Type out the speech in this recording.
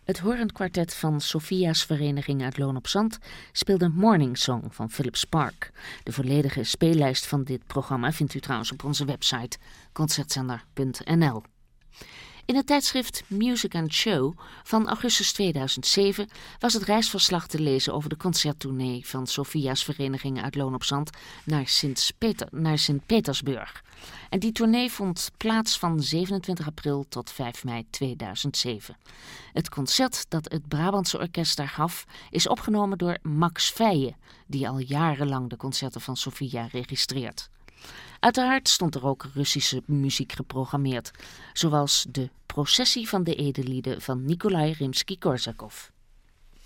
Het horenkwartet van Sophia's Vereniging uit Loon op Zand speelde Morning Song van Philip Spark. De volledige speellijst van dit programma vindt u trouwens op onze website concertzender.nl. In het tijdschrift Music and Show van augustus 2007 was het reisverslag te lezen over de concerttournee van Sophia's Vereniging uit Loon op Zand naar Sint-Petersburg. En die tournee vond plaats van 27 april tot 5 mei 2007. Het concert dat het Brabantse orkest daar gaf is opgenomen door Max Veijen, die al jarenlang de concerten van Sophia registreert. Uiteraard stond er ook Russische muziek geprogrammeerd, zoals de Processie van de Edellieden van Nikolai Rimsky-Korsakov.